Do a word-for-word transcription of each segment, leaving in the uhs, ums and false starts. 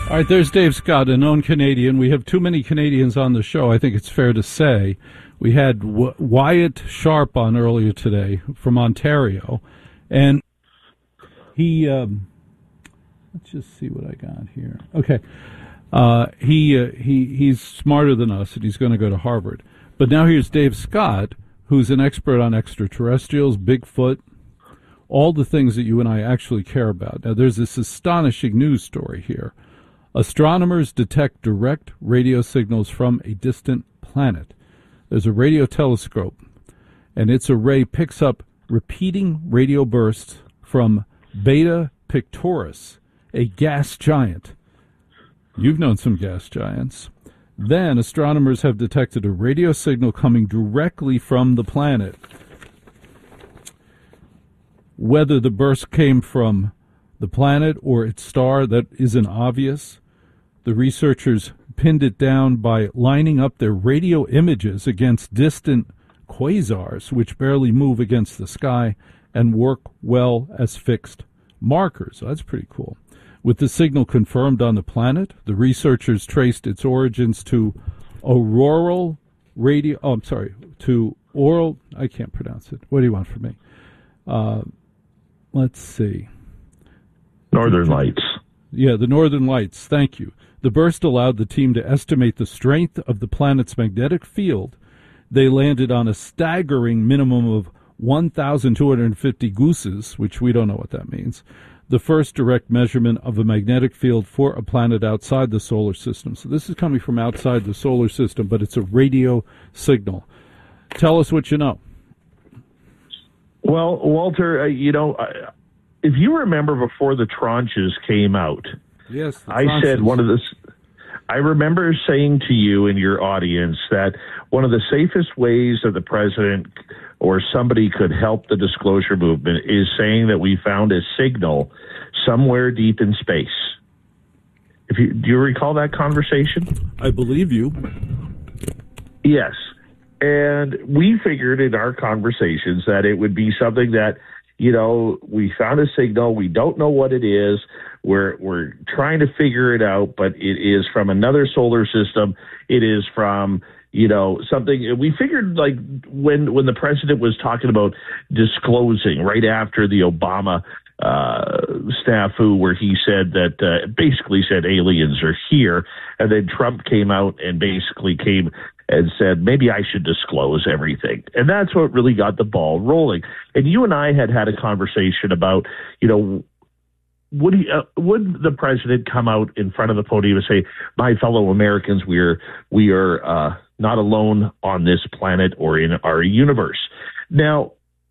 All right, there's Dave Scott, a known Canadian. We have too many Canadians on the show, I think it's fair to say. We had w- Wyatt Sharp on earlier today from Ontario, and he, um, let's just see what I got here. Okay, uh, he uh, he he's smarter than us, and he's going to go to Harvard. But now here's Dave Scott, who's an expert on extraterrestrials, Bigfoot, all the things that you and I actually care about. Now, there's this astonishing news story here. Astronomers detect direct radio signals from a distant planet. There's a radio telescope, and its array picks up repeating radio bursts from Beta Pictoris, a gas giant. You've known some gas giants. Then astronomers have detected a radio signal coming directly from the planet. Whether the burst came from the planet or its star, that isn't obvious. The researchers pinned it down by lining up their radio images against distant quasars, which barely move against the sky and work well as fixed markers. So that's pretty cool. With the signal confirmed on the planet, the researchers traced its origins to auroral radio. Oh, I'm sorry, to oral. I can't pronounce it. What do you want from me? Uh, let's see. Northern Lights. Yeah, the Northern Lights. Thank you. The burst allowed the team to estimate the strength of the planet's magnetic field. They landed on a staggering minimum of one thousand two hundred fifty gooses, which we don't know what that means, the first direct measurement of a magnetic field for a planet outside the solar system. So this is coming from outside the solar system, but it's a radio signal. Tell us what you know. Well, Walter, uh, you know, uh, if you remember before the tranches came out, yes, I said one of the. I remember saying to you and your audience that one of the safest ways that the president or somebody could help the disclosure movement is saying that we found a signal somewhere deep in space. If you, do you recall that conversation? I believe you. Yes. And we figured in our conversations that it would be something that, you know, we found a signal. We don't know what it is. We're we're trying to figure it out, but it is from another solar system. It is from, you know, something. We figured, like, when when the president was talking about disclosing right after the Obama uh, snafu, where he said that uh, basically said aliens are here, and then Trump came out and basically came and said, maybe I should disclose everything. And that's what really got the ball rolling. And you and I had had a conversation about, you know, would he, uh, would the president come out in front of the podium and say, my fellow Americans, we are, we are uh, not alone on this planet or in our universe. Now,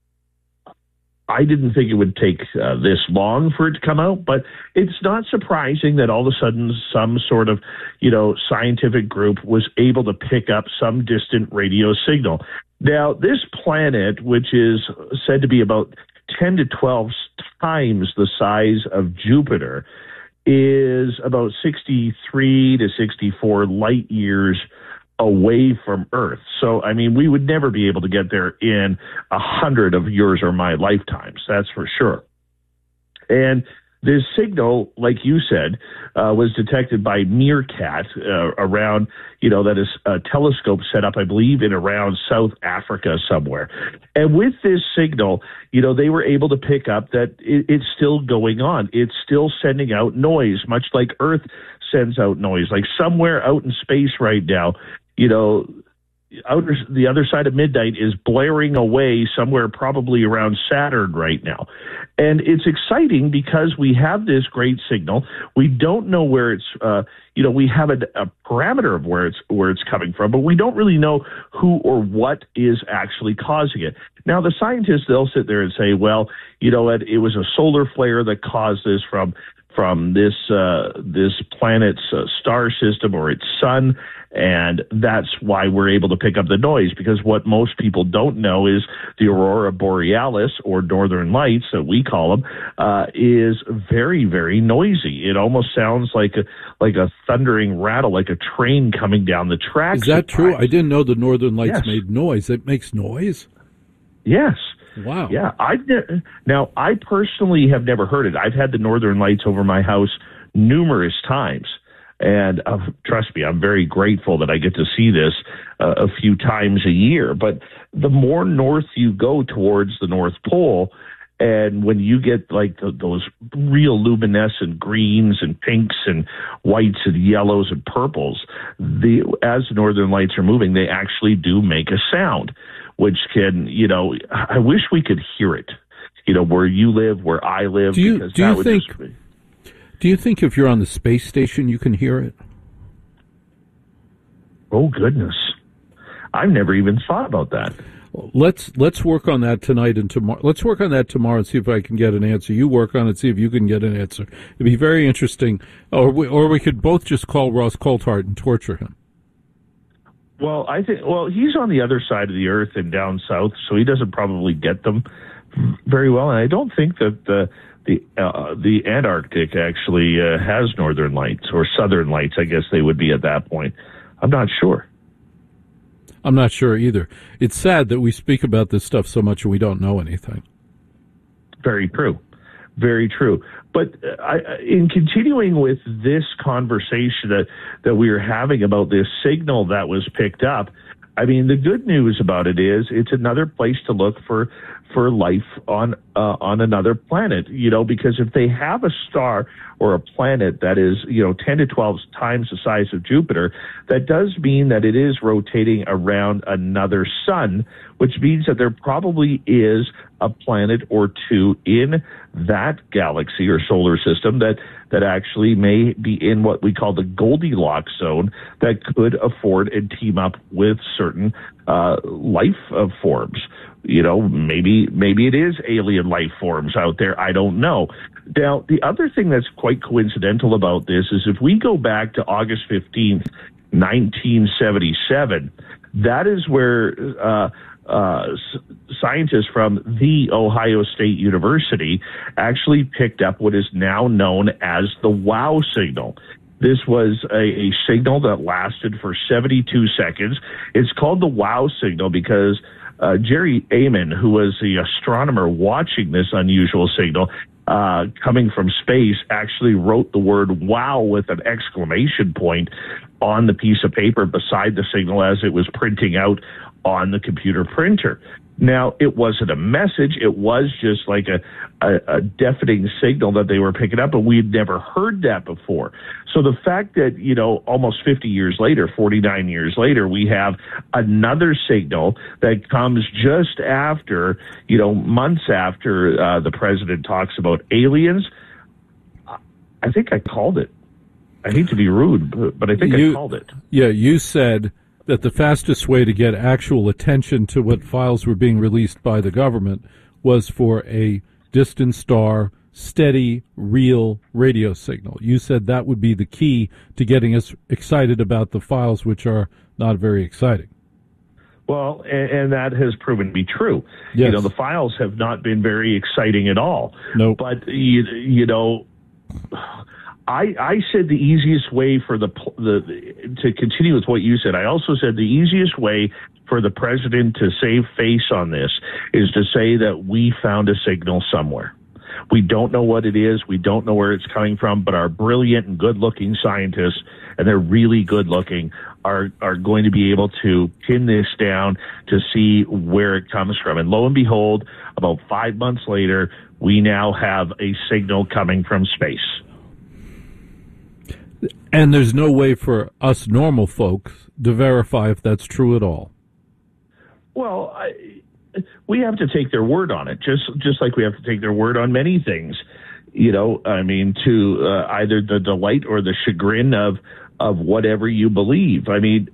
I didn't think it would take uh, this long for it to come out, but it's not surprising that all of a sudden some sort of, you know, scientific group was able to pick up some distant radio signal. Now, this planet, which is said to be about ten to twelve times the size of Jupiter, is about sixty-three to sixty-four light years away from Earth. So, I mean, we would never be able to get there in a hundred of yours or my lifetimes. That's for sure. And this signal, like you said, uh, was detected by Meerkat uh, around, you know, that is a telescope set up, I believe, in around South Africa somewhere. And with this signal, you know, they were able to pick up that it, it's still going on. It's still sending out noise, much like Earth sends out noise. Like somewhere out in space right now, you know, outer, the other side of midnight is blaring away somewhere probably around Saturn right now. And it's exciting because we have this great signal. We don't know where it's, uh, you know, we have a, a parameter of where it's where it's coming from, but we don't really know who or what is actually causing it. Now, the scientists, they'll sit there and say, well, you know what, it was a solar flare that caused this from from this uh, this planet's uh, star system or its sun, and that's why we're able to pick up the noise, because what most people don't know is the aurora borealis, or northern lights that we call them, uh, is very, very noisy. It almost sounds like a like a thundering rattle, like a train coming down the tracks. Is that true? I didn't know the northern lights Yes. made noise. It makes noise? Yes. Wow. Yeah. I've ne- now I personally have never heard it. I've had the northern lights over my house numerous times, And uh, trust me, I'm very grateful that I get to see this uh, a few times a year. But the more north you go towards the North Pole, and when you get like the, those real luminescent greens and pinks and whites and yellows and purples, the as the northern lights are moving, they actually do make a sound, which can, you know, I wish we could hear it, you know, where you live, where I live. Do you, because do that you would think, just be... do you think if you're on the space station, you can hear it? Oh, goodness. I've never even thought about that. Let's let's work on that tonight and tomorrow. Let's work on that tomorrow and see if I can get an answer. You work on it, see if you can get an answer. It'd be very interesting. Or we, or we could both just call Ross Coulthart and torture him. Well, I think well he's on the other side of the earth and down south, so he doesn't probably get them very well. And I don't think that the the uh, the Antarctic actually uh, has northern lights or southern lights. I guess they would be at that point. I'm not sure. I'm not sure either. It's sad that we speak about this stuff so much and we don't know anything. Very true. Very true. But uh, I, in continuing with this conversation that, that we are having about this signal that was picked up, I mean, the good news about it is it's another place to look for for life on uh, on another planet, you know, because if they have a star or a planet that is, you know, ten to twelve times the size of Jupiter, that does mean that it is rotating around another sun, which means that there probably is a planet or two in that galaxy or solar system that that actually may be in what we call the Goldilocks zone that could afford and team up with certain uh, life uh, forms. You know, maybe maybe it is alien life forms out there. I don't know. Now, the other thing that's quite coincidental about this is if we go back to August fifteenth, nineteen seventy-seven, that is where uh, uh, scientists from the Ohio State University actually picked up what is now known as the WOW signal. This was a, a signal that lasted for seventy-two seconds. It's called the WOW signal because uh, Jerry Amon, who was the astronomer watching this unusual signal uh, coming from space, actually wrote the word wow with an exclamation point on the piece of paper beside the signal as it was printing out on the computer printer. Now, it wasn't a message. It was just like a, a, a deafening signal that they were picking up, but we had never heard that before. So the fact that, you know, almost fifty years later, forty-nine years later, we have another signal that comes just after, you know, months after uh, the president talks about aliens, I think I called it. I hate to be rude, but, but I think you, I called it. Yeah, you said that the fastest way to get actual attention to what files were being released by the government was for a distant star, steady, real radio signal. You said that would be the key to getting us excited about the files, which are not very exciting. Well, and, and that has proven to be true. Yes. You know, the files have not been very exciting at all. Nope. But, you, you know... I, I said the easiest way for the, the to continue with what you said. I also said the easiest way for the president to save face on this is to say that we found a signal somewhere. We don't know what it is. We don't know where it's coming from, but our brilliant and good-looking scientists, and they're really good-looking, are are going to be able to pin this down to see where it comes from. And lo and behold, about five months later, we now have a signal coming from space. And there's no way for us normal folks to verify if that's true at all. Well, I, we have to take their word on it, just just like we have to take their word on many things. You know, I mean, to uh, either the delight or the chagrin of of whatever you believe. I mean,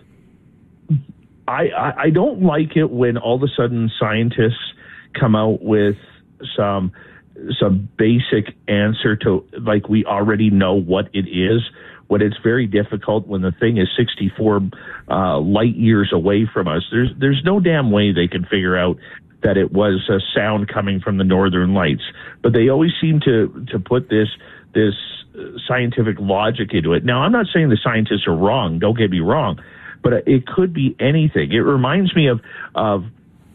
I, I, I don't like it when all of a sudden scientists come out with some some basic answer to, like, we already know what it is, when it's very difficult when the thing is sixty-four uh, light years away from us. There's there's no damn way they can figure out that it was a sound coming from the Northern Lights. But they always seem to, to put this this scientific logic into it. Now, I'm not saying the scientists are wrong, don't get me wrong, but it could be anything. It reminds me of of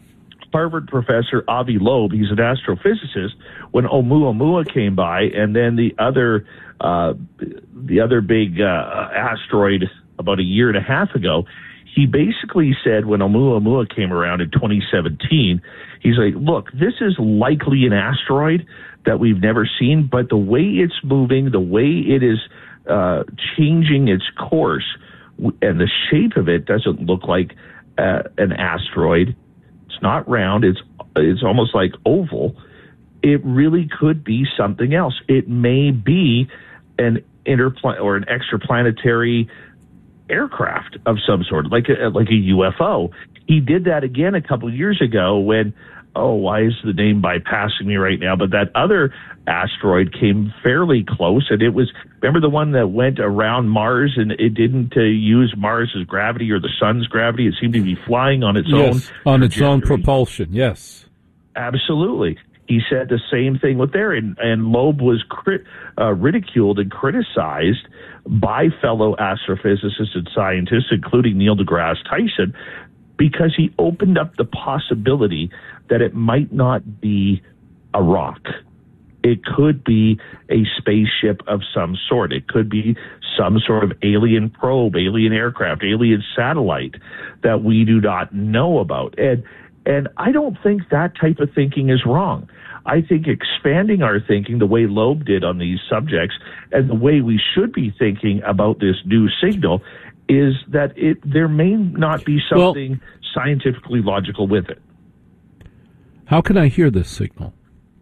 Harvard professor Avi Loeb, he's an astrophysicist, when Oumuamua came by, and then the other uh, the other big uh, asteroid about a year and a half ago, he basically said when Oumuamua came around in twenty seventeen, he's like, look, this is likely an asteroid that we've never seen, but the way it's moving, the way it is uh, changing its course, and the shape of it doesn't look like uh, an asteroid. It's not round. It's it's almost like oval. It really could be something else. It may be an interplan or an extraplanetary aircraft of some sort, like a, like a U F O. He did that again a couple of years ago when, oh, why is the name bypassing me right now? But that other asteroid came fairly close, and it was, remember the one that went around Mars and it didn't uh, use Mars's gravity or the sun's gravity? It seemed to be flying on its yes, own. on its own propulsion, yes. Absolutely. He said the same thing with there, and, and Loeb was crit, uh, ridiculed and criticized by fellow astrophysicists and scientists, including Neil deGrasse Tyson, because he opened up the possibility that it might not be a rock. It could be a spaceship of some sort. It could be some sort of alien probe, alien aircraft, alien satellite that we do not know about. And and I don't think that type of thinking is wrong. I think expanding our thinking the way Loeb did on these subjects and the way we should be thinking about this new signal is that it there may not be something well, scientifically logical with it. How can I hear this signal?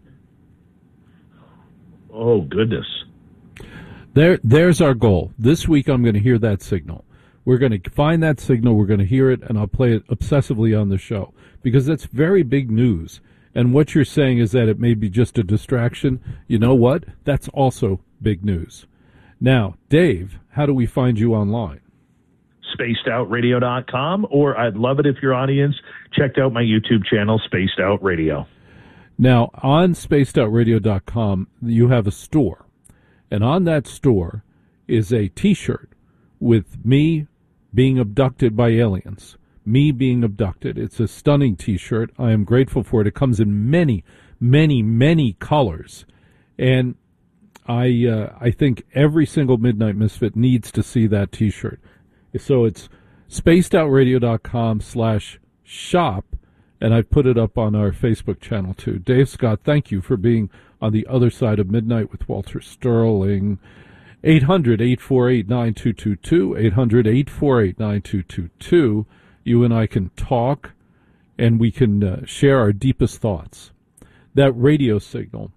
Oh, goodness. There, there's our goal. This week I'm going to hear that signal. We're going to find that signal, we're going to hear it, and I'll play it obsessively on the show because that's very big news. And what you're saying is that it may be just a distraction. You know what? That's also big news. Now, Dave, how do we find you online? spaced out radio dot com, or I'd love it if your audience checked out my YouTube channel, Spaced Out Radio. Now, on spaced out radio dot com, you have a store, and on that store is a T-shirt with me being abducted by aliens, me being abducted. It's a stunning T-shirt. I am grateful for it. It comes in many, many, many colors, and I uh, I think every single Midnight Misfit needs to see that T-shirt. So it's spaced out radio dot com slash shop, and I've put it up on our Facebook channel too. Dave Scott, thank you for being on the other side of midnight with Walter Sterling. eight hundred, eight four eight, nine two two two, eight hundred, eight four eight, nine two two two. You and I can talk, and we can uh, share our deepest thoughts. That radio signal,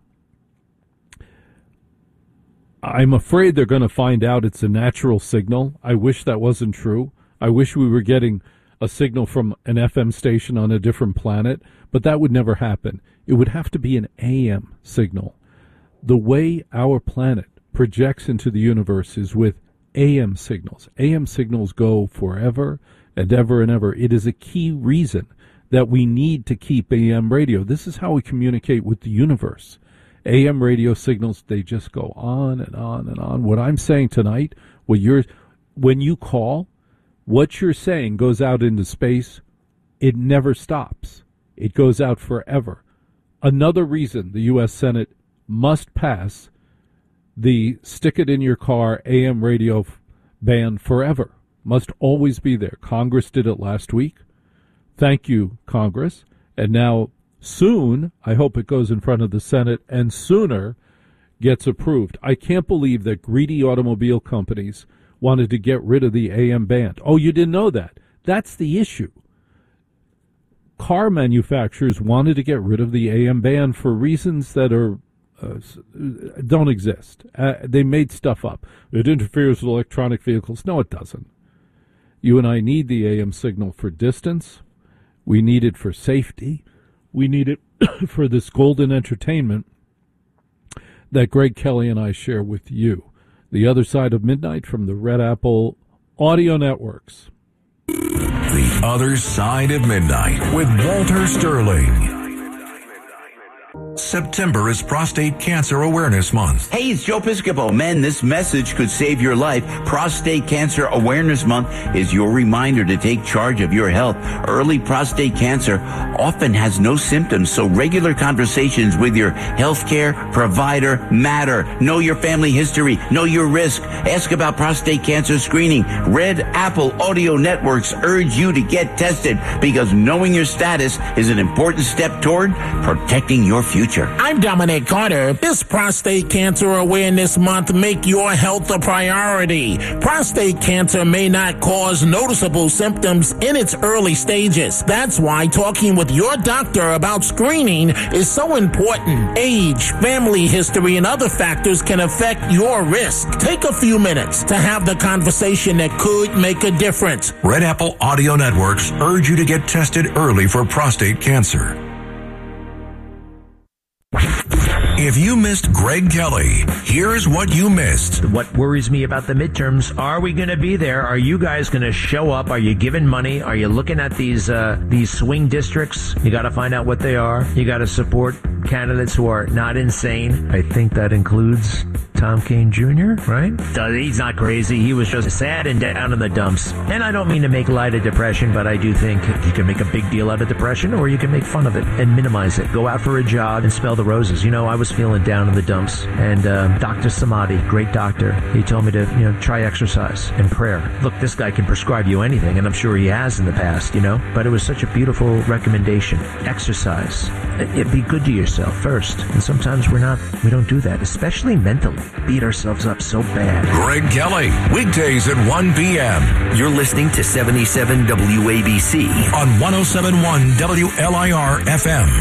I'm afraid they're going to find out it's a natural signal. I wish that wasn't true. I wish we were getting a signal from an F M station on a different planet, but that would never happen. It would have to be an A M signal. The way our planet projects into the universe is with A M signals. A M signals go forever and ever and ever. It is a key reason that we need to keep A M radio. This is how we communicate with the universe. A M radio signals, they just go on and on and on. What I'm saying tonight, what you're, when you call, what you're saying goes out into space. It never stops. It goes out forever. Another reason the U S Senate must pass the stick it in your car A M radio ban forever. Must always be there. Congress did it last week. Thank you, Congress. And now soon, I hope it goes in front of the Senate and sooner gets approved. I can't believe that greedy automobile companies wanted to get rid of the A M ban. Oh, you didn't know that? That's the issue. Car manufacturers wanted to get rid of the A M ban for reasons that are uh, don't exist. Uh, they made stuff up. It interferes with electronic vehicles. No, it doesn't. You and I need the A M signal for distance. We need it for safety. We need it for this golden entertainment that Greg Kelly and I share with you. The Other Side of Midnight from the Red Apple Audio Networks. The Other Side of Midnight with Walter Sterling. September is Prostate Cancer Awareness Month. Hey, it's Joe Piscopo. Men, this message could save your life. Prostate Cancer Awareness Month is your reminder to take charge of your health. Early prostate cancer often has no symptoms, so regular conversations with your healthcare provider matter. Know your family history. Know your risk. Ask about prostate cancer screening. Red Apple Audio Networks urge you to get tested because knowing your status is an important step toward protecting your future. I'm Dominic Carter. This Prostate Cancer Awareness Month, make your health a priority. Prostate cancer may not cause noticeable symptoms in its early stages. That's why talking with your doctor about screening is so important. Age, family history, and other factors can affect your risk. Take a few minutes to have the conversation that could make a difference. Red Apple Audio Networks urge you to get tested early for prostate cancer. If you missed Greg Kelly, here's what you missed. What worries me about the midterms, are we going to be there? Are you guys going to show up? Are you giving money? Are you looking at these uh, these swing districts? You got to find out what they are. You got to support candidates who are not insane. I think that includes Tom Kean Junior, right? He's not crazy. He was just sad and down in the dumps. And I don't mean to make light of depression, but I do think you can make a big deal out of depression, or you can make fun of it and minimize it. Go out for a jog and smell the roses. You know, I was feeling down in the dumps, and um, Doctor Samadi, great doctor, he told me to, you know, try exercise and prayer. Look, this guy can prescribe you anything, and I'm sure he has in the past, you know, but it was such a beautiful recommendation. Exercise. It, be good to yourself first, and sometimes we're not, we don't do that, especially mentally. Beat ourselves up so bad. Greg Kelly, weekdays at one p.m. You're listening to seventy-seven W A B C on one oh seven point one W L I R F M.